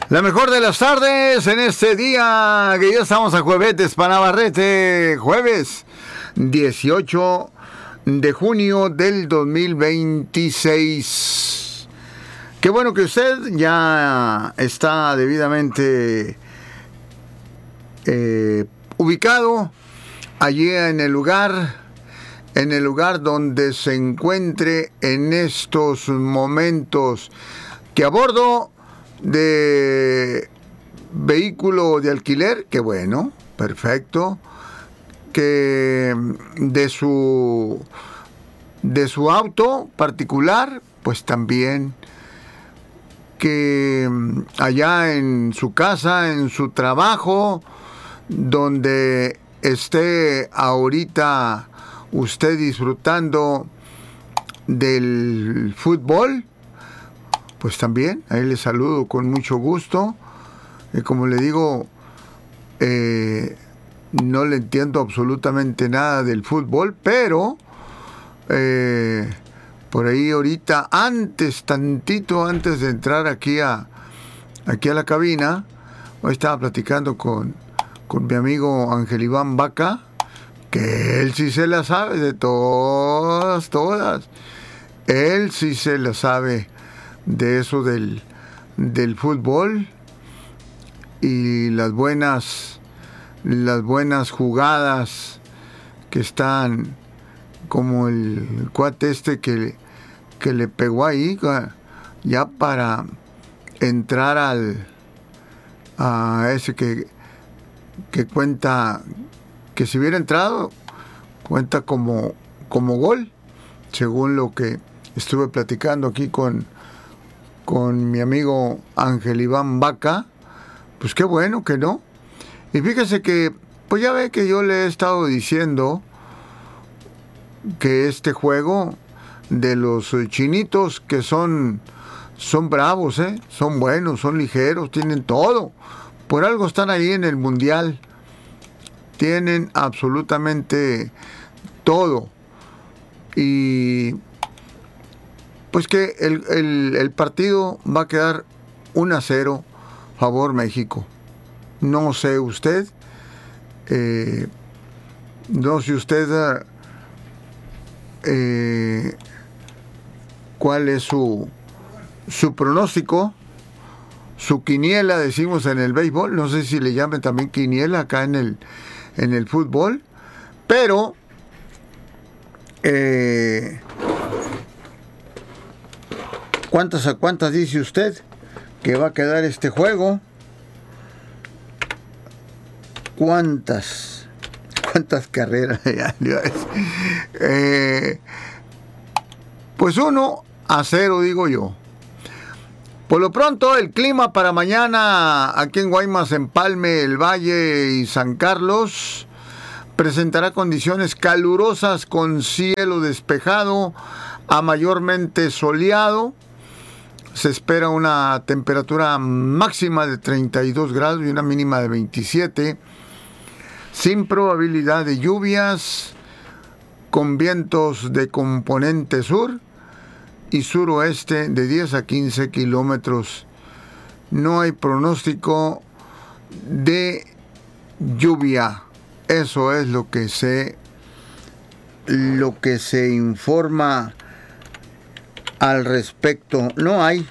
La mejor de las tardes en este día que ya estamos a jueves para Navarrete, jueves 18 de junio del 2026. Qué bueno que usted ya está debidamente ubicado allí en el lugar donde se encuentre en estos momentos, que a bordo de vehículo de alquiler, que bueno, perfecto, que de su auto particular, pues también, que allá en su casa, en su trabajo, donde esté ahorita usted disfrutando del fútbol, pues también, ahí le saludo con mucho gusto. Como le digo, no le entiendo absolutamente nada del fútbol, pero por ahí ahorita, tantito antes de entrar aquí a la cabina, hoy estaba platicando con mi amigo Ángel Iván Vaca, que él sí se la sabe de todas. Él sí se la sabe de eso del fútbol y las buenas jugadas que están, como el cuate este que le pegó ahí ya para entrar a ese que cuenta, que si hubiera entrado cuenta como gol, según lo que estuve platicando aquí con mi amigo Ángel Iván Vaca. Pues qué bueno que no. Y fíjese que, pues ya ve que yo le he estado diciendo que este juego de los chinitos, que son bravos, son buenos, son ligeros, tienen todo. Por algo están ahí en el Mundial. Tienen absolutamente todo. Y pues que el partido va a quedar 1-0 favor México. No sé usted, cuál es su pronóstico, su quiniela, decimos en el béisbol. No sé si le llamen también quiniela acá en el fútbol, pero ¿cuántas dice usted que va a quedar este juego? ¿Cuántas carreras? Pues 1-0, digo yo. Por lo pronto, el clima para mañana aquí en Guaymas, Empalme, El Valle y San Carlos presentará condiciones calurosas con cielo despejado a mayormente soleado. Se espera una temperatura máxima de 32 grados y una mínima de 27, sin probabilidad de lluvias, con vientos de componente sur y suroeste de 10 a 15 kilómetros. No hay pronóstico de lluvia. Eso es lo que se informa al respecto. No hay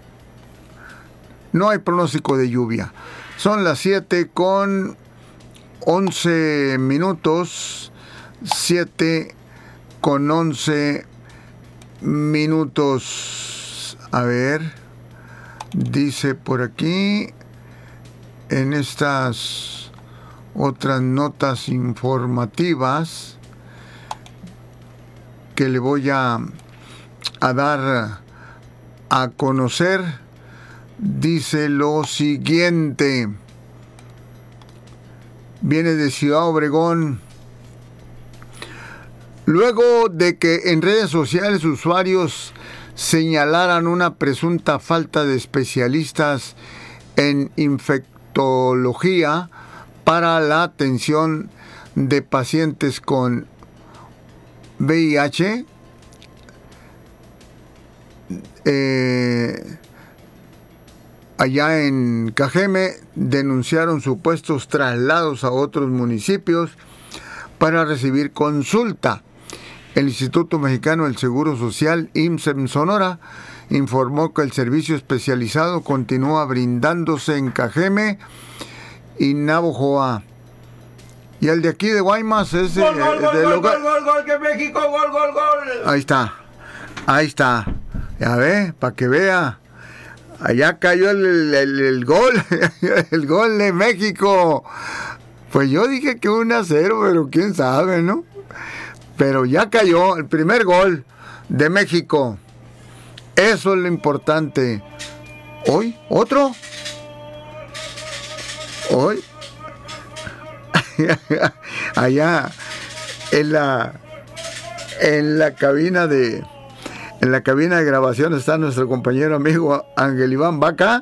pronóstico de lluvia. Son las 7:11. 7:11. A ver, dice por aquí en estas otras notas informativas que le voy a dar a conocer. Dice lo siguiente. Viene de Ciudad Obregón. Luego de que en redes sociales usuarios señalaran una presunta falta de especialistas en infectología para la atención de pacientes con VIH, allá en Cajeme denunciaron supuestos traslados a otros municipios para recibir consulta. El Instituto Mexicano del Seguro Social, IMSS en Sonora, informó que el servicio especializado continúa brindándose en Cajeme y Navojoa. Y el de aquí de Guaymas es gol, que México, gol. Ahí está. Ya ve, para que vea. Allá cayó el gol, el gol de México. Pues yo dije que 1-0, pero quién sabe, ¿no? Pero ya cayó el primer gol de México. Eso es lo importante. ¿Hoy? ¿Otro? ¿Hoy? Allá en la cabina de grabación está nuestro compañero amigo Ángel Iván Vaca,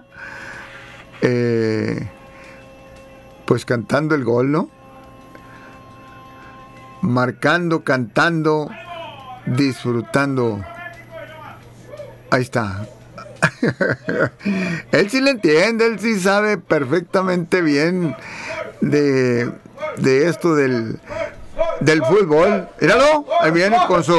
pues cantando el gol, ¿no? Marcando, cantando, disfrutando. Ahí está. Él sí le entiende, él sí sabe perfectamente bien de esto del fútbol. Míralo, ahí viene con su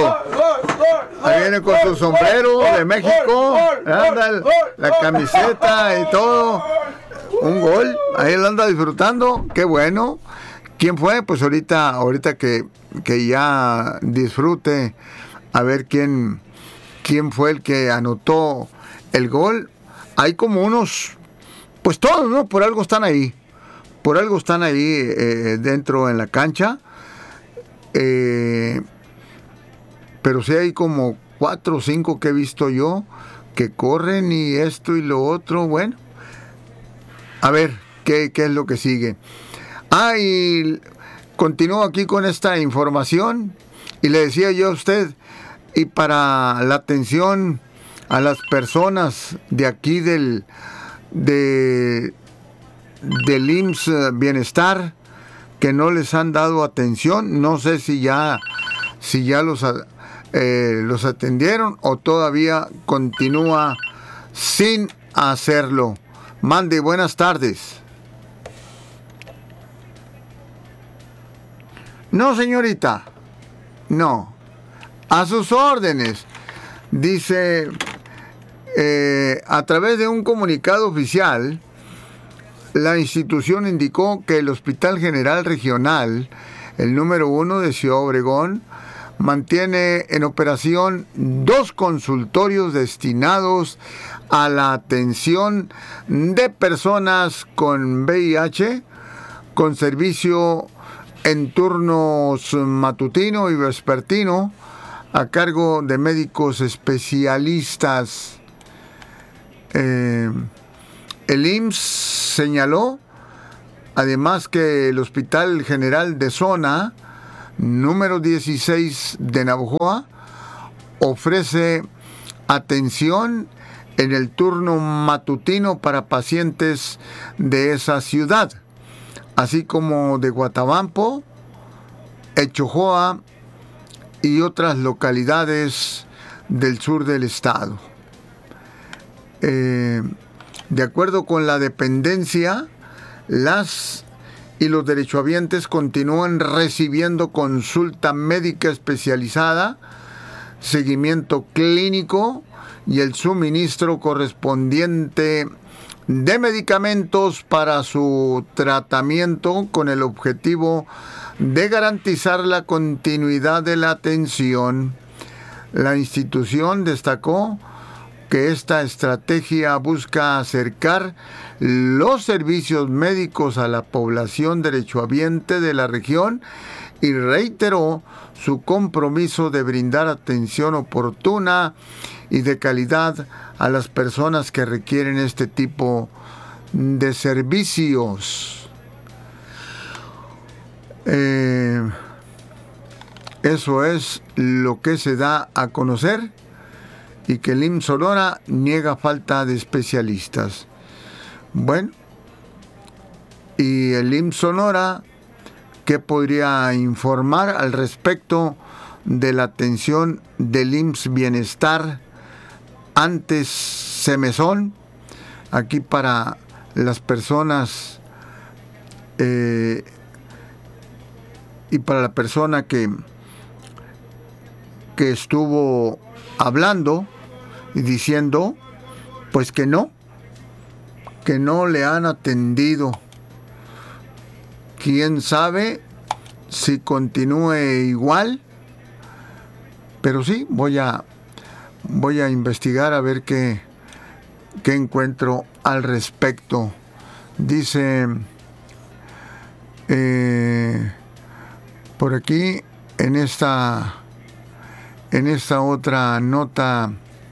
sombrero de México, anda la camiseta y todo. Un gol, ahí él anda disfrutando, qué bueno. ¿Quién fue? Pues ahorita que ya disfrute, a ver quién fue el que anotó el gol. Hay como unos, pues todos, ¿no? Por algo están ahí dentro en la cancha. Pero sí hay como 4 o 5 que he visto yo que corren y esto y lo otro. Bueno, a ver qué es lo que sigue. Y continúo aquí con esta información y le decía yo a usted, y para la atención a las personas de aquí del IMSS Bienestar, que no les han dado atención, no sé si ya los atendieron o todavía continúa sin hacerlo. Mande, buenas tardes. No, señorita, no, a sus órdenes. Dice, a través de un comunicado oficial, la institución indicó que el Hospital General Regional, el número 1 de Ciudad Obregón, mantiene en operación 2 consultorios destinados a la atención de personas con VIH, con servicio en turnos matutino y vespertino, a cargo de médicos especialistas. El IMSS señaló además que el Hospital General de Zona número 16 de Navojoa ofrece atención en el turno matutino para pacientes de esa ciudad, así como de Guatabampo, Echojoa y otras localidades del sur del estado. De acuerdo con la dependencia, las y los derechohabientes continúan recibiendo consulta médica especializada, seguimiento clínico y el suministro correspondiente de medicamentos para su tratamiento, con el objetivo de garantizar la continuidad de la atención. La institución destacó que esta estrategia busca acercar los servicios médicos a la población derechohabiente de la región y reiteró su compromiso de brindar atención oportuna y de calidad a las personas que requieren este tipo de servicios. Eso es lo que se da a conocer, y que el IMSS Sonora niega falta de especialistas. Bueno, y el IMSS Sonora, ¿qué podría informar al respecto de la atención del IMSS Bienestar, antes Semesón, aquí para las personas y para la persona que estuvo hablando y diciendo pues que no le han atendido. Quién sabe si continúe igual, pero sí, voy a investigar a ver qué encuentro al respecto. Dice por aquí en esta otra nota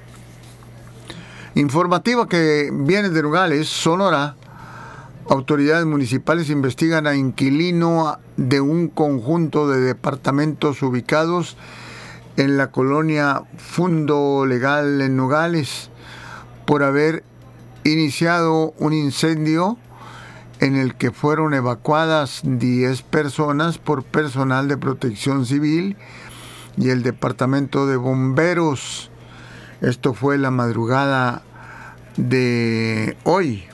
informativa que viene de Nogales, Sonora. Autoridades municipales investigan a inquilino de un conjunto de departamentos ubicados en la colonia Fundo Legal en Nogales por haber iniciado un incendio en el que fueron evacuadas 10 personas por personal de Protección Civil y el Departamento de Bomberos. Esto fue la madrugada de hoy.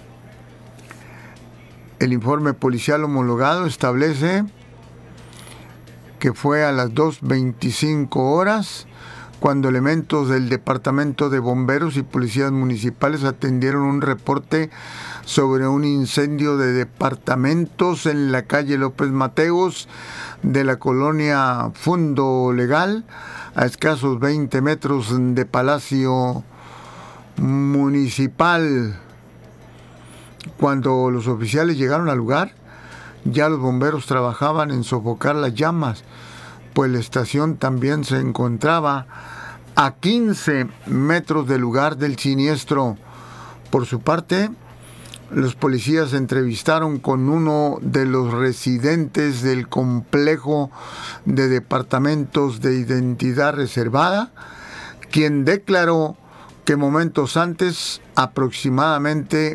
El informe policial homologado establece que fue a las 2:25 horas cuando elementos del Departamento de Bomberos y policías municipales atendieron un reporte sobre un incendio de departamentos en la calle López Mateos de la colonia Fundo Legal, a escasos 20 metros de Palacio Municipal. Cuando los oficiales llegaron al lugar, ya los bomberos trabajaban en sofocar las llamas, pues la estación también se encontraba a 15 metros del lugar del siniestro. Por su parte, los policías se entrevistaron con uno de los residentes del complejo de departamentos de identidad reservada, quien declaró que momentos antes, aproximadamente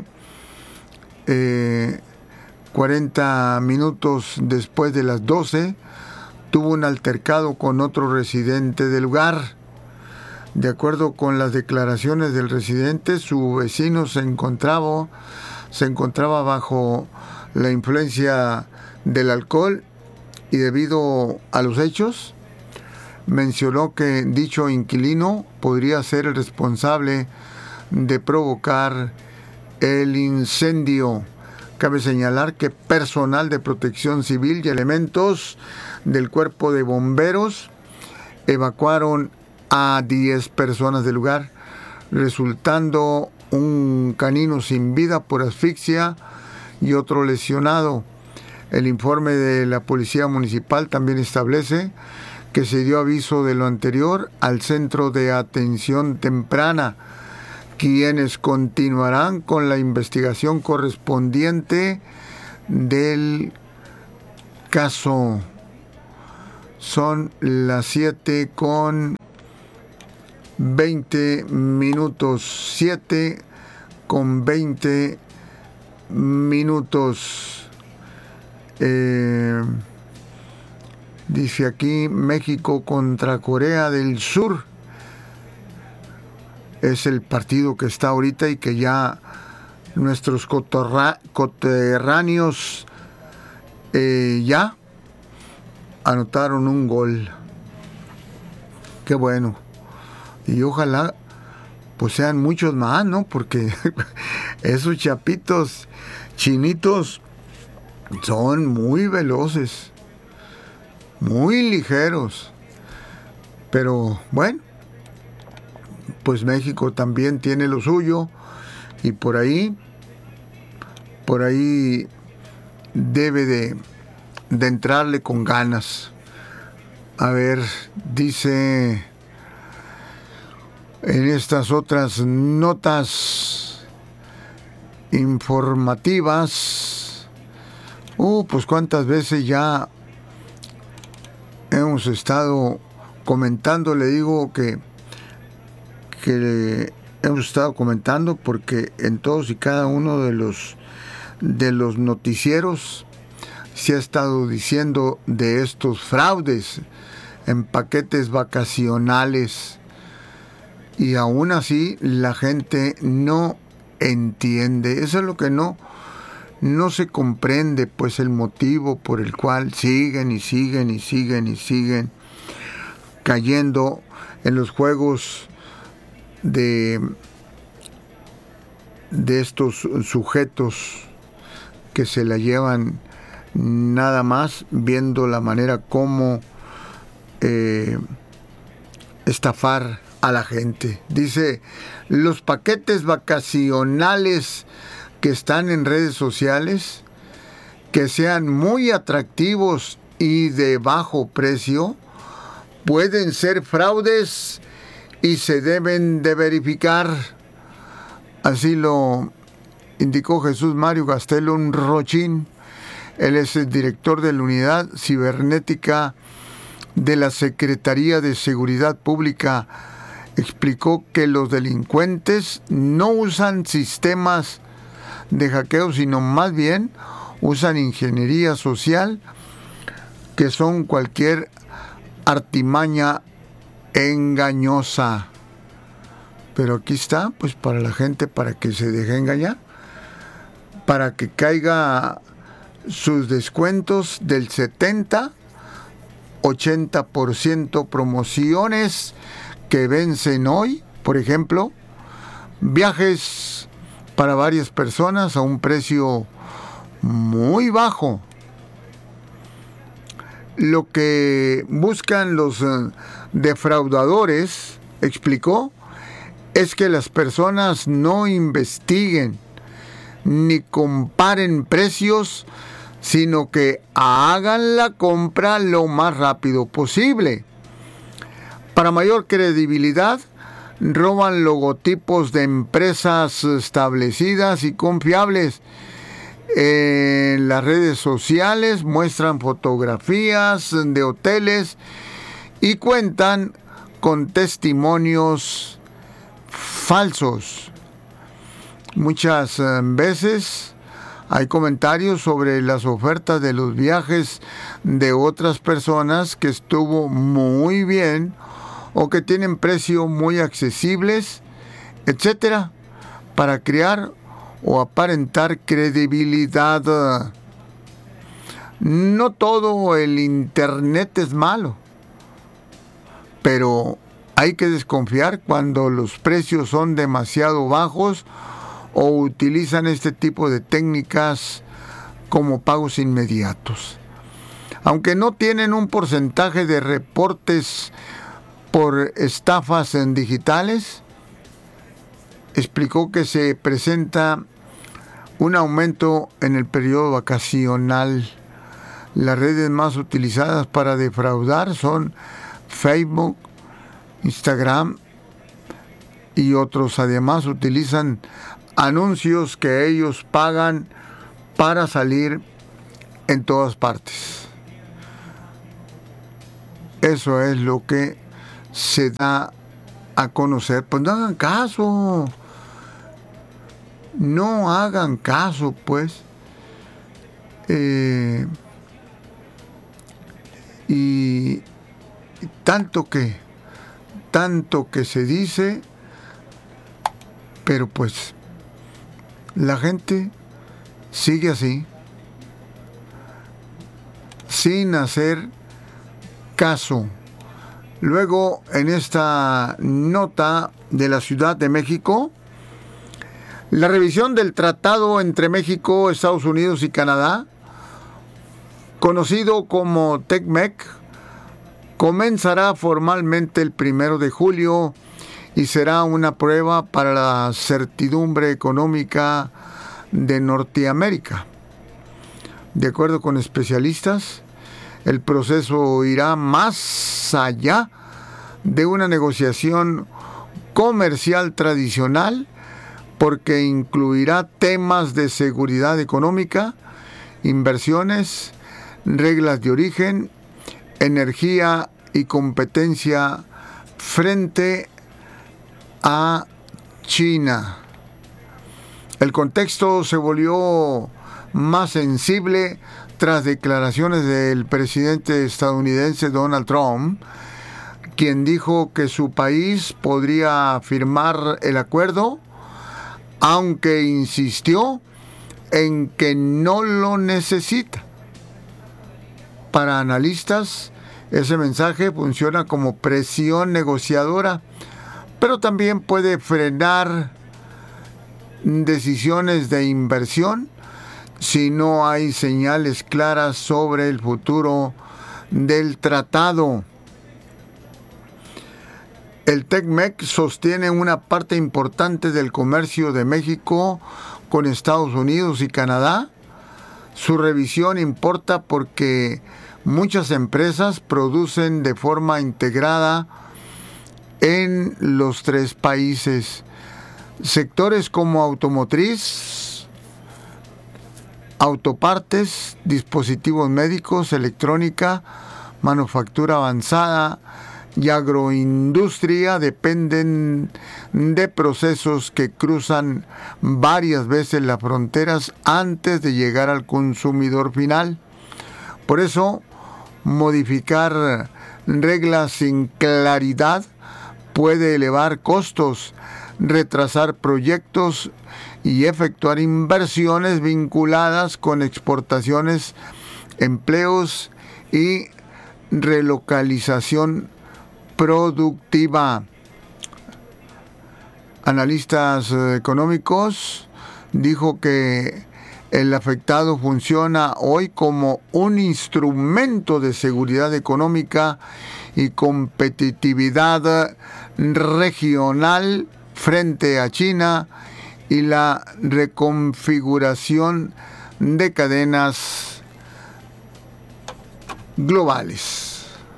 40 minutos después de las 12, tuvo un altercado con otro residente del lugar. De acuerdo con las declaraciones del residente, su vecino se encontraba bajo la influencia del alcohol y debido a los hechos, mencionó que dicho inquilino podría ser el responsable de provocar el incendio. Cabe señalar que personal de Protección Civil y elementos del Cuerpo de Bomberos evacuaron a 10 personas del lugar, resultando un canino sin vida por asfixia y otro lesionado. El informe de la Policía Municipal también establece que se dio aviso de lo anterior al Centro de Atención Temprana, quienes continuarán con la investigación correspondiente del caso. Son las 7:20 minutos. 7:20 minutos. Dice aquí México contra Corea del Sur. Es el partido que está ahorita y que ya nuestros coterráneos ya anotaron un gol. Qué bueno. Y ojalá pues sean muchos más, ¿no? Porque esos chapitos chinitos son muy veloces, muy ligeros. Pero bueno, pues México también tiene lo suyo y por ahí debe de entrarle con ganas. A ver, dice en estas otras notas informativas, pues cuántas veces ya hemos estado comentando, le digo que hemos estado comentando porque en todos y cada uno de los noticieros se ha estado diciendo de estos fraudes en paquetes vacacionales y aún así la gente no entiende. Eso es lo que no se comprende, pues el motivo por el cual siguen cayendo en los juegos de estos sujetos que se la llevan nada más viendo la manera como estafar a la gente. Dice, los paquetes vacacionales que están en redes sociales, que sean muy atractivos y de bajo precio, pueden ser fraudes y se deben de verificar. Así lo indicó Jesús Mario Gastelum Rochín. Él es el director de la Unidad Cibernética de la Secretaría de Seguridad Pública. Explicó que los delincuentes no usan sistemas de hackeo, sino más bien usan ingeniería social, que son cualquier artimaña engañosa. Pero aquí está, pues para la gente, para que se deje engañar, para que caiga sus descuentos del 70-80%, promociones que vencen hoy, por ejemplo, viajes para varias personas a un precio muy bajo. Lo que buscan los defraudadores, explicó, es que las personas no investiguen ni comparen precios, sino que hagan la compra lo más rápido posible. Para mayor credibilidad, roban logotipos de empresas establecidas y confiables. En las redes sociales muestran fotografías de hoteles y cuentan con testimonios falsos. Muchas veces hay comentarios sobre las ofertas de los viajes de otras personas que estuvo muy bien o que tienen precios muy accesibles, etcétera, para crear o aparentar credibilidad. No todo el internet es malo, pero hay que desconfiar cuando los precios son demasiado bajos o utilizan este tipo de técnicas como pagos inmediatos. Aunque no tienen un porcentaje de reportes por estafas en digitales, explicó que se presenta un aumento en el periodo vacacional. Las redes más utilizadas para defraudar son Facebook, Instagram y otros. Además, utilizan anuncios que ellos pagan para salir en todas partes. Eso es lo que se da a conocer. Pues no hagan caso. No hagan caso, pues. Y tanto que se dice, pero pues la gente sigue así, sin hacer caso. Luego, en esta nota de la Ciudad de México, la revisión del tratado entre México, Estados Unidos y Canadá, conocido como TECMEC, comenzará formalmente el 1 de julio y será una prueba para la certidumbre económica de Norteamérica. De acuerdo con especialistas, el proceso irá más allá de una negociación comercial tradicional, porque incluirá temas de seguridad económica, inversiones, reglas de origen, energía y competencia frente a China. El contexto se volvió más sensible tras declaraciones del presidente estadounidense Donald Trump, quien dijo que su país podría firmar el acuerdo aunque insistió en que no lo necesita. Para analistas, ese mensaje funciona como presión negociadora, pero también puede frenar decisiones de inversión si no hay señales claras sobre el futuro del tratado. El TECMEC sostiene una parte importante del comercio de México con Estados Unidos y Canadá. Su revisión importa porque muchas empresas producen de forma integrada en los tres países. Sectores como automotriz, autopartes, dispositivos médicos, electrónica, manufactura avanzada y agroindustria dependen de procesos que cruzan varias veces las fronteras antes de llegar al consumidor final. Por eso, modificar reglas sin claridad puede elevar costos, retrasar proyectos y efectuar inversiones vinculadas con exportaciones, empleos y relocalización productiva. Analistas económicos dijo que el afectado funciona hoy como un instrumento de seguridad económica y competitividad regional frente a China y la reconfiguración de cadenas globales.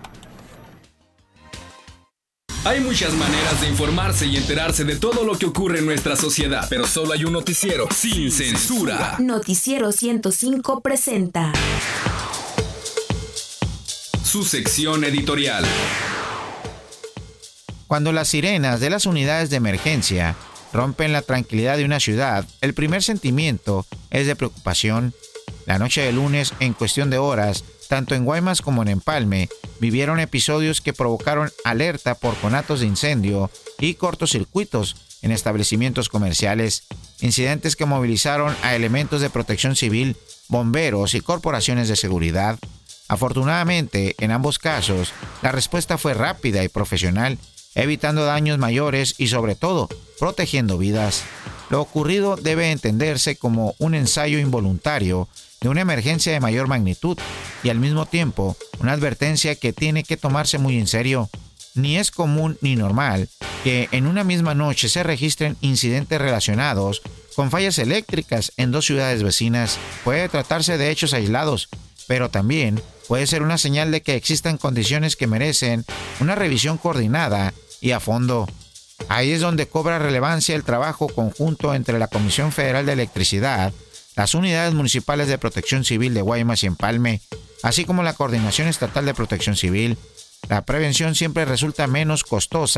Hay muchas maneras de informarse y enterarse de todo lo que ocurre en nuestra sociedad, pero solo hay un noticiero sin censura. Noticiero 105 presenta su sección editorial. Cuando las sirenas de las unidades de emergencia rompen la tranquilidad de una ciudad, el primer sentimiento es de preocupación. La noche de lunes, en cuestión de horas, tanto en Guaymas como en Empalme, vivieron episodios que provocaron alerta por conatos de incendio y cortocircuitos en establecimientos comerciales, incidentes que movilizaron a elementos de protección civil, bomberos y corporaciones de seguridad. Afortunadamente, en ambos casos, la respuesta fue rápida y profesional, evitando daños mayores y, sobre todo, protegiendo vidas. Lo ocurrido debe entenderse como un ensayo involuntario de una emergencia de mayor magnitud y al mismo tiempo una advertencia que tiene que tomarse muy en serio. Ni es común ni normal que en una misma noche se registren incidentes relacionados con fallas eléctricas en dos ciudades vecinas. Puede tratarse de hechos aislados, pero también puede ser una señal de que existan condiciones que merecen una revisión coordinada y a fondo. Ahí es donde cobra relevancia el trabajo conjunto entre la Comisión Federal de Electricidad, las unidades municipales de protección civil de Guaymas y Empalme, así como la Coordinación Estatal de Protección Civil. La prevención siempre resulta menos costosa